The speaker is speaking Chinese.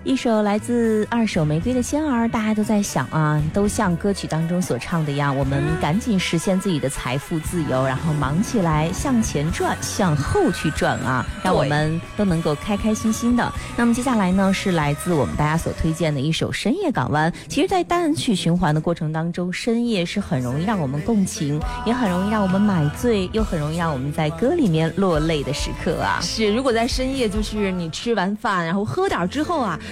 一首来自二手玫瑰的仙儿，大家都在想啊，都像歌曲当中所唱的一样，我们赶紧实现自己的财富自由，然后忙起来，向前转，向后去转啊，让我们都能够开开心心的。那么接下来呢，是来自我们大家所推荐的一首《深夜港湾》。其实在单曲循环的过程当中，深夜是很容易让我们共情，也很容易让我们买醉，又很容易让我们在歌里面落泪的时刻啊。 是，如果在深夜，就是你吃完饭然后喝点之后啊，